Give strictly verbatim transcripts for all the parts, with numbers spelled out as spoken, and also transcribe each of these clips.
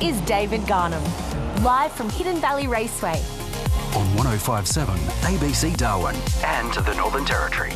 is David Garnham, live from Hidden Valley Raceway. On one oh five point seven A B C Darwin and the Northern Territory.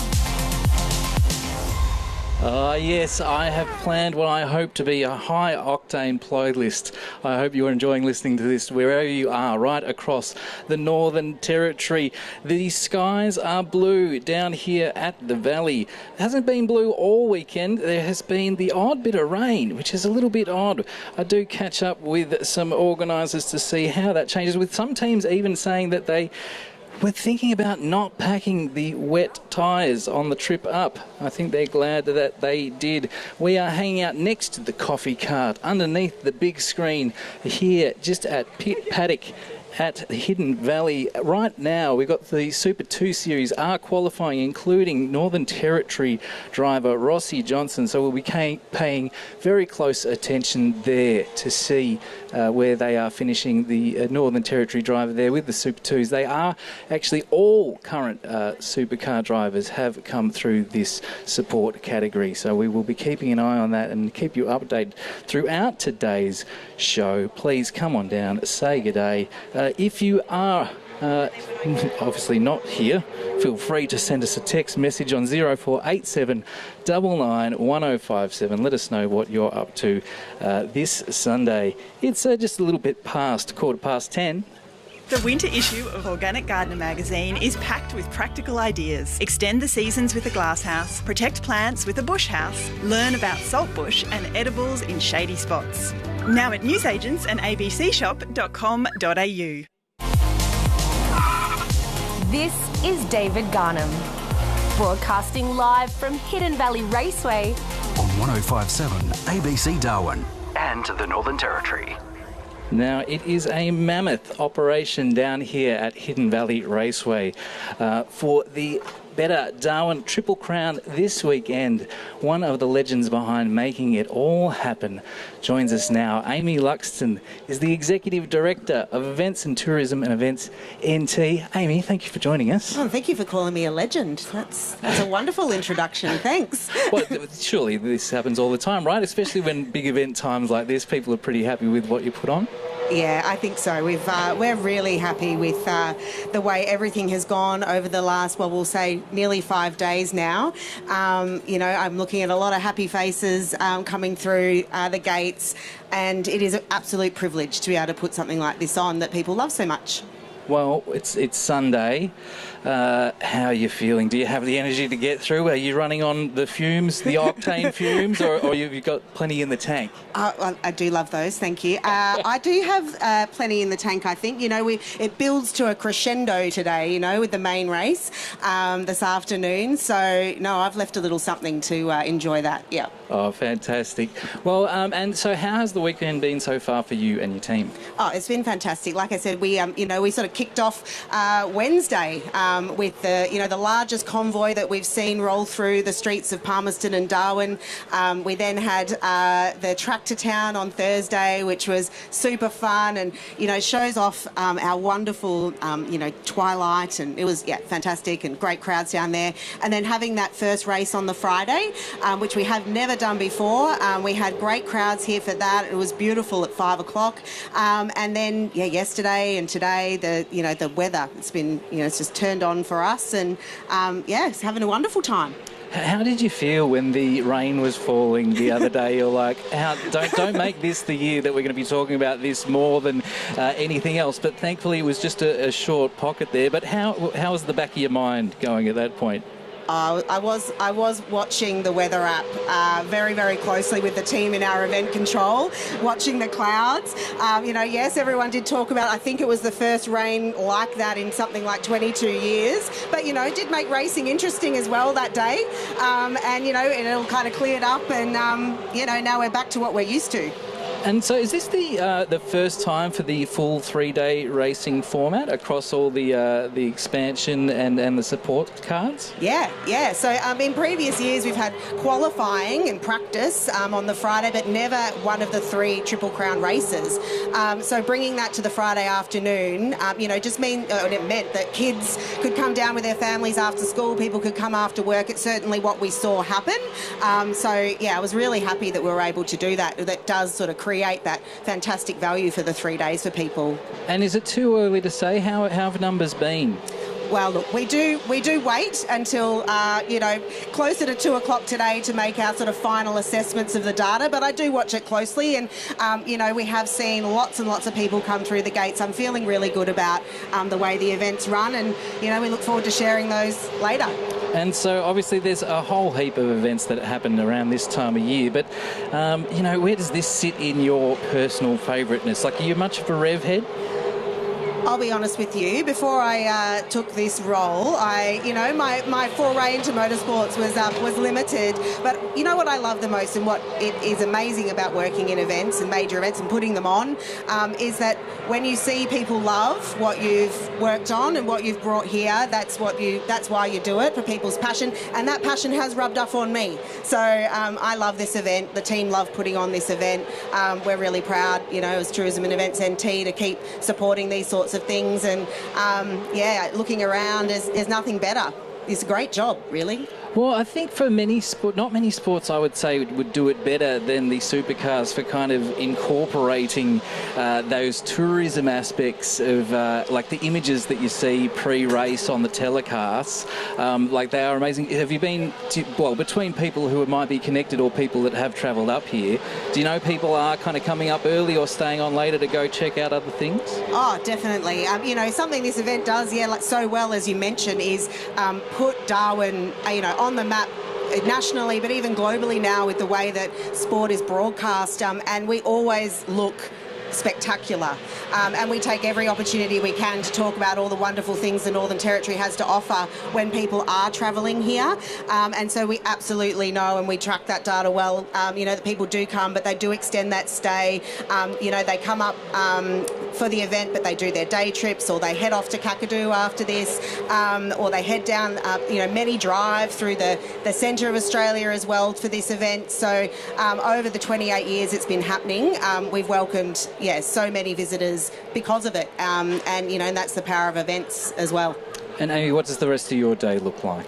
Uh, yes, I have planned what I hope to be a high-octane playlist. I hope you're enjoying listening to this wherever you are, right across the Northern Territory. The skies are blue down here at the Valley. It hasn't been blue all weekend. There has been the odd bit of rain, which is a little bit odd. I do catch up with some organisers to see how that changes, with some teams even saying that they We're thinking about not packing the wet tyres on the trip up. I think they're glad that they did. We are hanging out next to the coffee cart, underneath the big screen here, just at Pit Paddock at Hidden Valley. Right now, we've got the Super two Series are qualifying, including Northern Territory driver Rossi Johnson. So we'll be paying very close attention there to see uh, where they are finishing. The uh, Northern Territory driver there with the Super twos. They are actually all current uh, supercar drivers have come through this support category. So we will be keeping an eye on that and keep you updated throughout today's show. Please come on down, say good day. Uh, if you are uh, obviously not here, feel free to send us a text message on zero four eight seven nine nine one oh five seven. Let us know what you're up to uh, this Sunday. It's uh, just a little bit past quarter past ten. The winter issue of Organic Gardener magazine is packed with practical ideas. Extend the seasons with a glasshouse, protect plants with a bush house, learn about saltbush and edibles in shady spots. Now at newsagents and a b c shop dot com dot a u. This is David Garnham, broadcasting live from Hidden Valley Raceway. On one oh five point seven A B C Darwin and the Northern Territory. Now, it is a mammoth operation down here at Hidden Valley Raceway uh, for the Better Darwin Triple Crown this weekend. One of the legends behind making it all happen joins us now. Amy Luxton is the Executive Director of Events and Tourism and Events N T. Amy, thank you for joining us. Oh, thank you for calling me a legend. That's that's a wonderful introduction. Thanks. Well, surely this happens all the time, right? Especially when big event times like this, people are pretty happy with what you put on. Yeah, I think so. We've uh, we're really happy with uh, the way everything has gone over the last, well, we'll say nearly five days now. Um, you know, I'm looking at a lot of happy faces um, coming through uh, the gates, and it is an absolute privilege to be able to put something like this on that people love so much. Well, it's it's Sunday. Uh, how are you feeling? Do you have the energy to get through? Are you running on the fumes, the octane fumes, or, or you've got plenty in the tank? Uh, well, I do love those, thank you. Uh, I do have uh, plenty in the tank, I think. You know, we it builds to a crescendo today, you know, with the main race um, this afternoon. So, no, I've left a little something to uh, enjoy that, yeah. Oh, fantastic. Well, um, and so how has the weekend been so far for you and your team? Oh, it's been fantastic. Like I said, we, um, you know, we sort of kicked off uh, Wednesday um, with the, you know, the largest convoy that we've seen roll through the streets of Palmerston and Darwin. Um, we then had uh, the Tractor Town on Thursday, which was super fun and, you know, shows off um, our wonderful, um, you know, twilight, and it was, yeah, fantastic and great crowds down there. And then having that first race on the Friday, um, which we have never done before. Um, we had great crowds here for that. It was beautiful at five o'clock. Um, and then, yeah, yesterday and today, the, you know, the weather, it's been, you know, it's just turned on for us, and um, yeah, it's having a wonderful time. How did you feel when the rain was falling the other day? You're like, how, don't don't make this the year that we're going to be talking about this more than uh, anything else. But thankfully, it was just a, a short pocket there. But how how was the back of your mind going at that point? Uh, I was I was watching the weather app uh, very, very closely with the team in our event control, watching the clouds. Um, you know, yes, everyone did talk about, I think it was the first rain like that in something like twenty-two years. But, you know, it did make racing interesting as well that day. Um, and, you know, it all kind of cleared up and, um, you know, now we're back to what we're used to. And so is this the uh, the first time for the full three-day racing format across all the uh, the expansion and, and the support cards? Yeah, yeah. So um, in previous years we've had qualifying and practice um, on the Friday, but never one of the three Triple Crown races. Um, so bringing that to the Friday afternoon, um, you know, just mean uh, it meant that kids could come down with their families after school, people could come after work. It's certainly what we saw happen. Um, so, yeah, I was really happy that we were able to do that. That does sort of create create that fantastic value for the three days for people. And is it too early to say? How, how have numbers been? Well, look, we do we do wait until, uh, you know, closer to two o'clock today to make our sort of final assessments of the data, but I do watch it closely and, um, you know, we have seen lots and lots of people come through the gates. I'm feeling really good about um, the way the events run and, you know, we look forward to sharing those later. And so obviously there's a whole heap of events that happen around this time of year, but, um, you know, where does this sit in your personal favouriteness? Like, are you much of a rev head? I'll be honest with you, before I uh, took this role, I, you know, my, my foray into motorsports was uh, was limited. But you know what I love the most and what it is amazing about working in events and major events and putting them on um, is that when you see people love what you've worked on and what you've brought here, that's what you that's why you do it, for people's passion, and that passion has rubbed off on me. So um, I love this event. The team love putting on this event. Um, we're really proud, you know, as Tourism and Events N T to keep supporting these sorts of things, and um, yeah, looking around, there's, there's nothing better. It's a great job, really. Well, I think for many sport, not many sports, I would say would do it better than the supercars for kind of incorporating uh, those tourism aspects of uh, like the images that you see pre-race on the telecasts. Um, like they are amazing. Have you been to, well between people who might be connected or people that have travelled up here? Do you know people are kind of coming up early or staying on later to go check out other things? Oh, definitely. Um, you know, something this event does, yeah, like so well as you mentioned, is um, put Darwin, uh, you know, on the map nationally, but even globally now with the way that sport is broadcast, um, and we always look spectacular, um, and we take every opportunity we can to talk about all the wonderful things the Northern Territory has to offer when people are travelling here, um, and so we absolutely know and we track that data well. Um, you know, that people do come, but they do extend that stay. Um, you know, they come up um, for the event, but they do their day trips, or they head off to Kakadu after this, um, or they head down, uh, you know, many drive through the, the centre of Australia as well for this event. So um, over the twenty-eight years it's been happening, um, we've welcomed yeah, so many visitors because of it, um, and you know, and that's the power of events as well. And Amy, what does the rest of your day look like?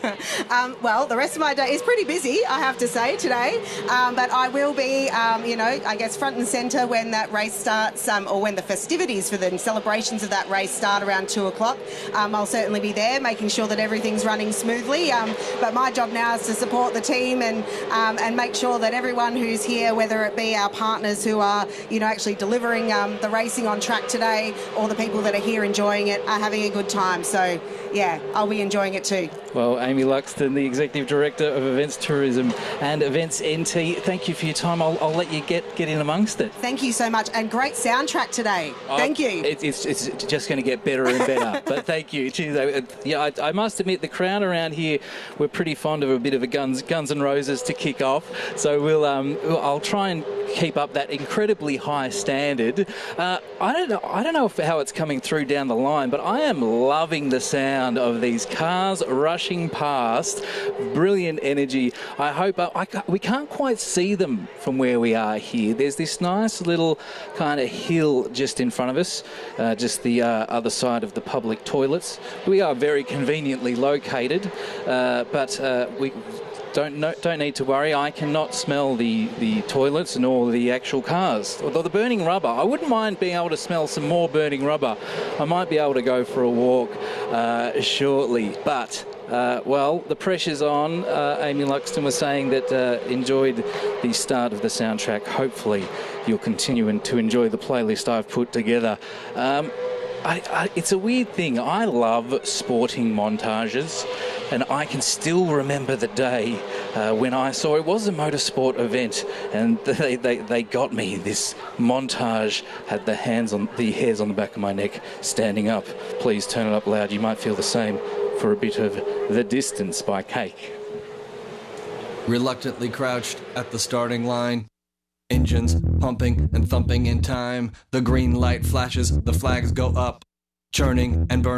um, well, the rest of my day is pretty busy, I have to say, today. Um, but I will be, um, you know, I guess front and centre when that race starts, um, or when the festivities for the celebrations of that race start around two o'clock. Um, I'll certainly be there, making sure that everything's running smoothly. Um, but my job now is to support the team and um, and make sure that everyone who's here, whether it be our partners who are, you know, actually delivering um, the racing on track today, or the people that are here enjoying it, are having a good time. So yeah, I'll be enjoying it too. Well, Amy Luxton, the Executive Director of Events Tourism and Events N T, thank you for your time. I'll, I'll let you get, get in amongst it. Thank you so much, and great soundtrack today. Oh, thank you. It, it's, it's just going to get better and better, but thank you. Yeah, I, I must admit, the crowd around here, we're pretty fond of a bit of a Guns, Guns N' Roses to kick off, so we'll, um, I'll try and keep up that incredibly high standard. Uh, I don't know. I don't know if, how it's coming through down the line, but I am loving the sound of these cars rushing past. Brilliant energy. I hope uh, I, we can't quite see them from where we are here. There's this nice little kind of hill just in front of us, uh, just the uh, other side of the public toilets. We are very conveniently located, uh, but uh, we. Don't no, don't need to worry. I cannot smell the, the toilets nor the actual cars. Although the burning rubber, I wouldn't mind being able to smell some more burning rubber. I might be able to go for a walk uh, shortly. But, uh, well, the pressure's on. Uh, Amy Luxton was saying that uh, enjoyed the start of the soundtrack. Hopefully you'll continue to enjoy the playlist I've put together. Um, I, I, it's a weird thing. I love sporting montages, and I can still remember the day uh, when I saw it was a motorsport event, and they, they, they got me. This montage had the hands on the hairs on the back of my neck standing up. Please turn it up loud. You might feel the same for a bit of The Distance by Cake. Reluctantly crouched at the starting line. Engines pumping and thumping in time. The green light flashes, the flags go up, churning and burning.